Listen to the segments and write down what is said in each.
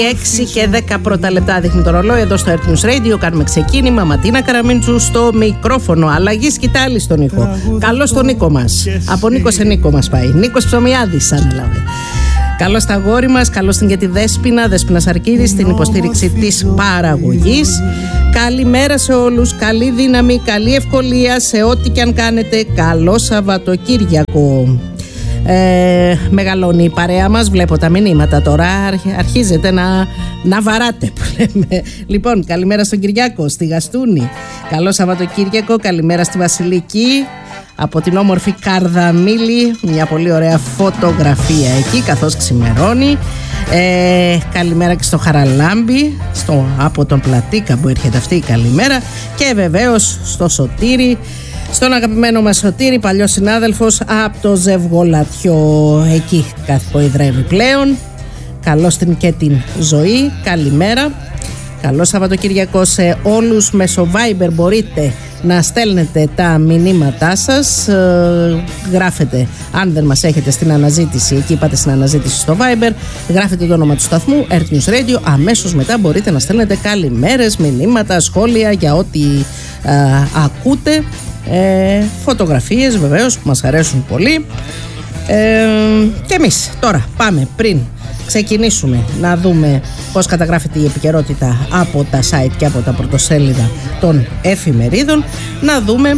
6 και 10 πρώτα λεπτά δείχνει το ρολόι εδώ στο Earth News Radio. Κάνουμε ξεκίνημα. Ματίνα Καραμίντσου στο μικρόφωνο. Αλλαγή σκητάλη στον Νίκο. Καλώς τον Νίκο μας. Από Νίκο σε Νίκο μας πάει. Νίκος Ψωμιάδης ανέλαβε. Καλώς τα αγόρι μας, καλώς την και τη Δέσποινα Σαρκίδη στην υποστήριξη της παραγωγής. Καλημέρα σε όλους, καλή δύναμη, καλή ευκολία σε ό,τι και αν κάνετε. Καλό Σαββατοκύριακο. Μεγαλώνει η παρέα μας, βλέπω τα μηνύματα τώρα, αρχίζετε να βαράτε που λέμε. Λοιπόν, καλημέρα στον Κυριάκο, στη Γαστούνη. Καλό Σαββατοκύριακο, καλημέρα στη Βασιλική. Από την όμορφη Καρδαμήλη, μια πολύ ωραία φωτογραφία εκεί καθώς ξημερώνει. Καλημέρα και στο Χαραλάμπη, από τον Πλατήκα που έρχεται αυτή η καλημέρα. Και βεβαίως στο Σωτήρι, στον αγαπημένο μας Σωτήρι, παλιό συνάδελφος από το Ζευγολατιό, εκεί καθοειδρεύει πλέον. Καλώς την και την ζωή, καλημέρα. Καλό Σαββατοκυριακό σε όλους. Μέσω Viber μπορείτε να στέλνετε τα μηνύματά σας. Γράφετε, αν δεν μας έχετε στην αναζήτηση, εκεί πάτε στην αναζήτηση στο Viber, γράφετε το όνομα του σταθμού Earth News Radio. Αμέσως μετά μπορείτε να στέλνετε καλημέρες, μηνύματα, σχόλια για ό,τι ακούτε. Φωτογραφίες βεβαίως που μας αρέσουν πολύ. Και εμείς τώρα πάμε, πριν ξεκινήσουμε να δούμε πώς καταγράφεται η επικαιρότητα από τα site και από τα πρωτοσέλιδα των εφημερίδων, να δούμε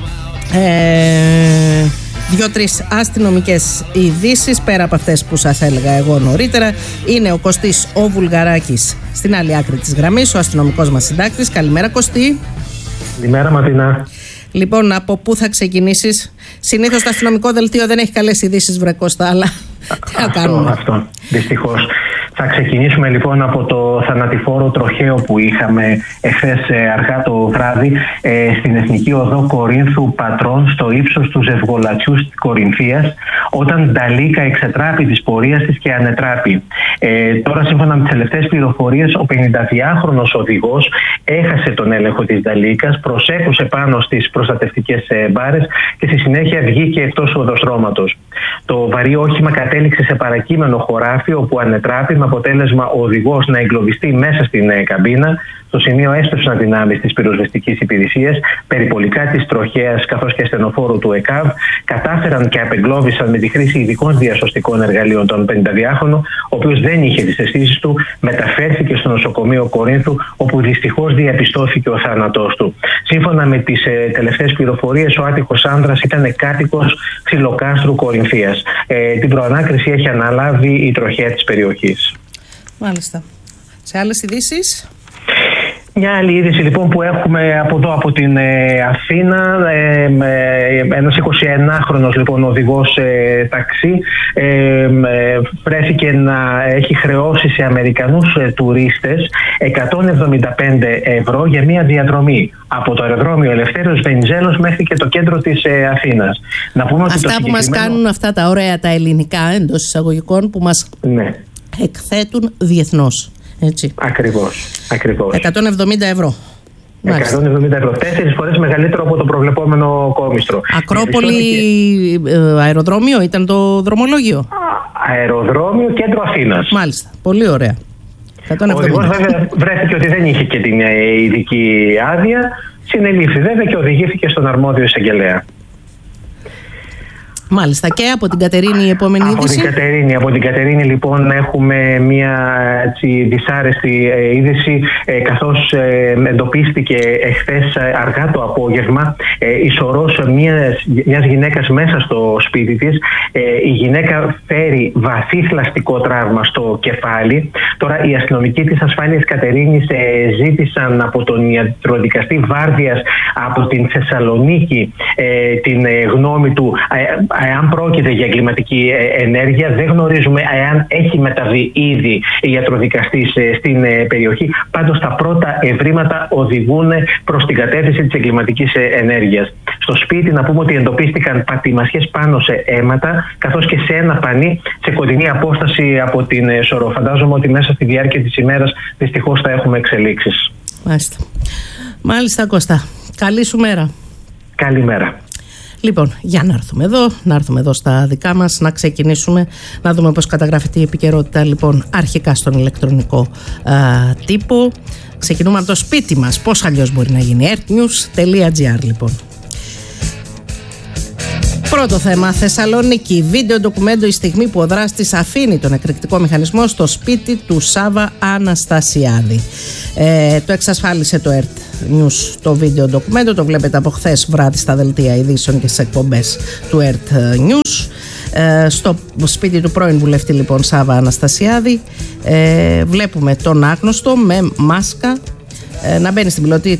δύο-τρεις αστυνομικές ειδήσεις πέρα από αυτές που σας έλεγα εγώ νωρίτερα. Είναι ο Κωστής ο Βουλγαράκης στην άλλη άκρη της γραμμής, ο αστυνομικός μας συντάκτης. Καλημέρα Κωστή. Καλημέρα Ματίνα. Λοιπόν, από πού θα ξεκινήσεις? Συνήθως το αστυνομικό δελτίο δεν έχει καλές ειδήσεις, βρε Κώστα, αλλά τι να κάνουμε. Αυτό, δυστυχώς. Θα ξεκινήσουμε λοιπόν από το θανατηφόρο τροχαίο που είχαμε εχθές αργά το βράδυ στην Εθνική Οδό Κορίνθου Πατρών, στο ύψος του Ζευγολατιού της Κορινθίας, όταν Νταλίκα εξετράπη της πορείας της και ανετράπη. Τώρα, σύμφωνα με τις τελευταίες πληροφορίες, ο 52χρονος οδηγός έχασε τον έλεγχο της Νταλίκας, προσέχουσε πάνω στις προστατευτικές μπάρες και στη συνέχεια βγήκε εκτός οδοστρώματος. Το βαρύ όχημα κατέληξε σε παρακείμενο χωράφι, όπου ανετράπη, με αποτέλεσμα ο οδηγός να εγκλωβιστεί μέσα στην καμπίνα. Στο σημείο έστρεψαν δυνάμεις της πυροσβεστικής υπηρεσίας, περιπολικά της τροχέας καθώς και ασθενοφόρου του ΕΚΑΒ. Κατάφεραν και απεγκλώβησαν με τη χρήση ειδικών διασωστικών εργαλείων τον 52χρονο, ο οποίος δεν είχε τις αισθήσεις του, μεταφέρθηκε στο νοσοκομείο Κορίνθου, όπου δυστυχώς διαπιστώθηκε ο θάνατός του. Σύμφωνα με τις τελευταίες πληροφορίες, ο άτυχος άνδρας ήταν κάτοικος Ξυλοκάστρου Κορινθίας. Την προανάκριση έχει αναλάβει η τροχέα της περιοχής. Μάλιστα. Σε άλλες ειδήσεις? Μια άλλη είδηση λοιπόν που έχουμε από εδώ, από την Αθήνα, ένας 21χρονος λοιπόν οδηγός ταξί βρέθηκε να έχει χρεώσει σε Αμερικανούς τουρίστες 175 ευρώ για μια διαδρομή από το αεροδρόμιο Ελευθέριος Βενιζέλος μέχρι και το κέντρο της Αθήνας. Να πούμε ότι αυτά που μας κάνουν αυτά τα ωραία τα ελληνικά εντός εισαγωγικών που μας εκθέτουν διεθνώς. Έτσι. Ακριβώς. 170 ευρώ. 170 ευρώ. 4 φορές μεγαλύτερο από το προβλεπόμενο κόμιστρο. Ακρόπολη αεροδρόμιο ήταν το δρομολόγιο. Αεροδρόμιο, κέντρο Αθήνας. Μάλιστα. Πολύ ωραία. Ο οδηγός βέβαια βρέθηκε ότι δεν είχε και την ειδική άδεια. Συνελήφθη βέβαια και οδηγήθηκε στον αρμόδιο εισαγγελέα. Μάλιστα. Και από την Κατερίνη η επόμενη είδηση? Από την Κατερίνη λοιπόν έχουμε μια δυσάρεστη είδηση, καθώς εντοπίστηκε εχθές αργά το απόγευμα η σωρός μιας γυναίκας μέσα στο σπίτι της. Η γυναίκα φέρει βαθύ θλαστικό τραύμα στο κεφάλι. Τώρα οι αστυνομικοί της ασφάλειας Κατερίνης ζήτησαν από τον ιατροδικαστή Βάρδιας από την Θεσσαλονίκη την γνώμη του εάν πρόκειται για εγκληματική ενέργεια. Δεν γνωρίζουμε εάν έχει μεταβεί ήδη η ιατροδικαστής στην περιοχή. Πάντως τα πρώτα ευρήματα οδηγούν προς την κατεύθυνση της εγκληματικής ενέργειας. Στο σπίτι να πούμε ότι εντοπίστηκαν πατημασιές πάνω σε αίματα, καθώς και σε ένα πανί σε κοντινή απόσταση από την σωρό. Φαντάζομαι ότι μέσα στη διάρκεια της ημέρας δυστυχώς θα έχουμε εξελίξεις. Μάλιστα Κώστα. Καλή σου μέρα. Καλημέρα. Λοιπόν, για να έρθουμε εδώ στα δικά μας, να ξεκινήσουμε, να δούμε πώς καταγράφεται η επικαιρότητα λοιπόν αρχικά στον ηλεκτρονικό τύπο. Ξεκινούμε από το σπίτι μας, πώς αλλιώς μπορεί να γίνει, earthnews.gr λοιπόν. Πρώτο θέμα, Θεσσαλονίκη. Βίντεο ντοκουμέντο η στιγμή που ο δράστης αφήνει τον εκρηκτικό μηχανισμό στο σπίτι του Σάβα Αναστασιάδη. Το εξασφάλισε το Earth News το βίντεο ντοκουμέντο. Το βλέπετε από χθες βράδυ στα δελτία ειδήσεων και στις εκπομπές του Earth News. Στο σπίτι του πρώην βουλευτή λοιπόν Σάβα Αναστασιάδη βλέπουμε τον άγνωστο με μάσκα να μπαίνει στην πιλωτή